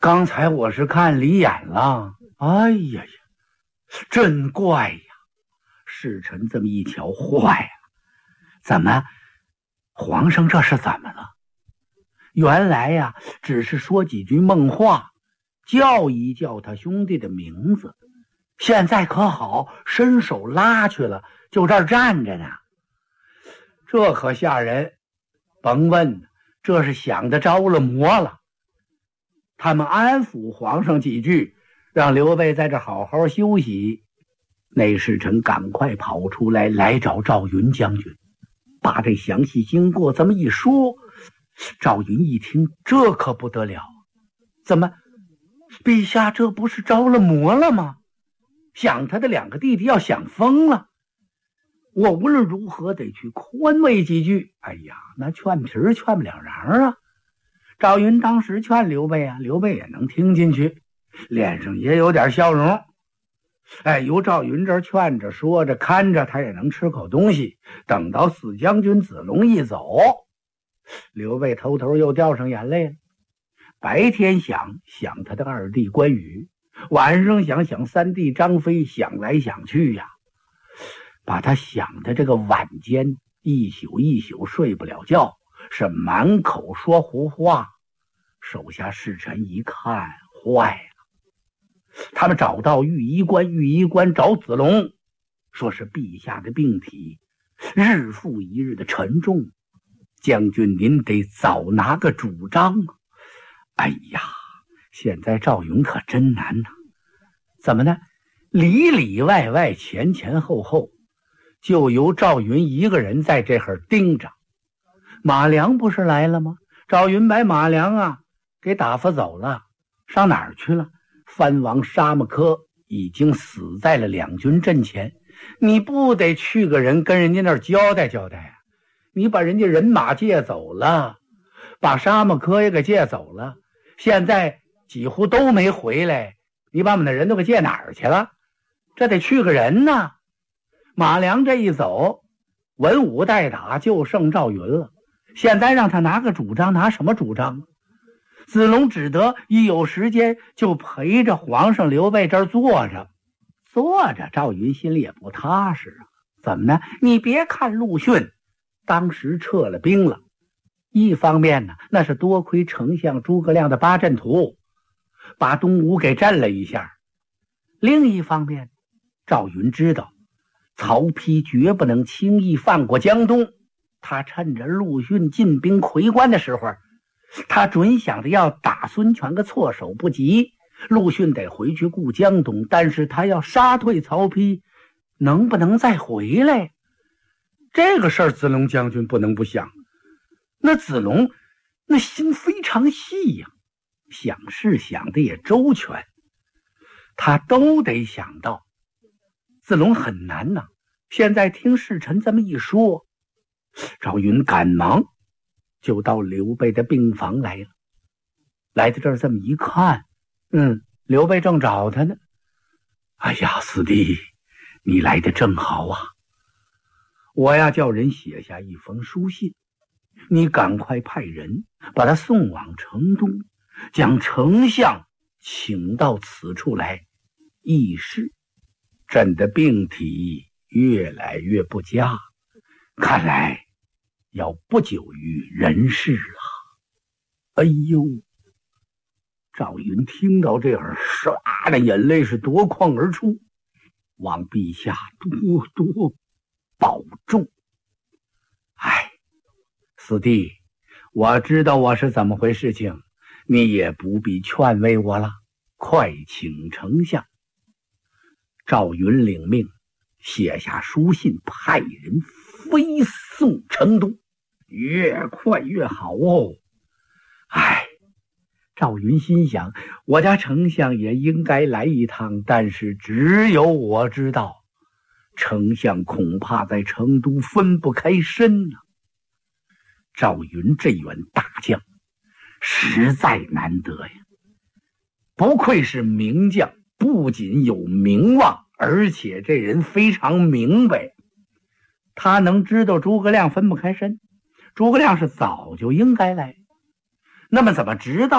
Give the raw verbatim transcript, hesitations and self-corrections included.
刚才我是看离眼了。哎呀呀，真怪呀！侍臣这么一瞧，坏了，怎么皇上这是怎么了？原来呀，只是说几句梦话，叫一叫他兄弟的名字，现在可好，伸手拉去了，就这儿站着呢。这可吓人，甭问，这是想得着了魔了。他们安抚皇上几句，让刘备在这好好休息。内侍臣赶快跑出来，来找赵云将军，把这详细经过这么一说。赵云一听，这可不得了，怎么陛下这不是着了魔了吗？想他的两个弟弟要想疯了，我无论如何得去宽慰几句。哎呀，那劝皮儿劝不了瓤啊。赵云当时劝刘备啊，刘备也能听进去，脸上也有点笑容。哎，由赵云这儿劝着说着看着，他也能吃口东西。等到四将军子龙一走，刘备偷偷又掉上眼泪了。白天想想他的二弟关羽，晚上想想三弟张飞，想来想去呀，把他想的这个晚间一宿一宿睡不了觉，是满口说胡话。手下侍臣一看，坏了。他们找到御医官，御医官找子龙，说是陛下的病体日复一日的沉重，将军您得早拿个主张啊。哎呀，现在赵云可真难呐、啊！怎么呢？里里外外前前后后就由赵云一个人在这儿盯着。马良不是来了吗？赵云把马良啊给打发走了，上哪儿去了？藩王沙漠柯已经死在了两军阵前，你不得去个人跟人家那儿交代交代啊？你把人家人马借走了，把沙漠柯也给借走了，现在几乎都没回来，你把我们的人都给借哪儿去了？这得去个人呢。马良这一走，文武代打，就剩赵云了。现在让他拿个主张，拿什么主张？子龙只得一有时间就陪着皇上刘备这儿坐着坐着。赵云心里也不踏实啊。怎么呢？你别看陆逊当时撤了兵了，一方面呢，那是多亏丞相诸葛亮的八阵图把东吴给镇了一下；另一方面，赵云知道曹丕绝不能轻易放过江东，他趁着陆逊进兵夔关的时候，他准想着要打孙权个措手不及。陆逊得回去顾江东，但是他要杀退曹丕，能不能再回来？这个事儿子龙将军不能不想。那子龙那心非常细呀、啊，想事想的也周全，他都得想到。子龙很难呐、啊，现在听侍臣这么一说，赵云赶忙就到刘备的病房来了。来到这儿这么一看，嗯，刘备正找他呢。哎呀，四弟，你来的正好啊！我呀叫人写下一封书信，你赶快派人把他送往成都，将丞相请到此处来议事。朕的病体越来越不佳，看来要不久于人世了。哎呦！赵云听到这儿，唰的眼泪是夺眶而出，望陛下多多保重。哎，四弟，我知道我是怎么回事情，你也不必劝慰我了，快请丞相。赵云领命，写下书信，派人飞送成都，越快越好哦。哎，赵云心想，我家丞相也应该来一趟，但是只有我知道，丞相恐怕在成都分不开身呢、啊。赵云这员大将实在难得呀，不愧是名将，不仅有名望，而且这人非常明白。他能知道诸葛亮分不开身，诸葛亮是早就应该来，那么怎么知道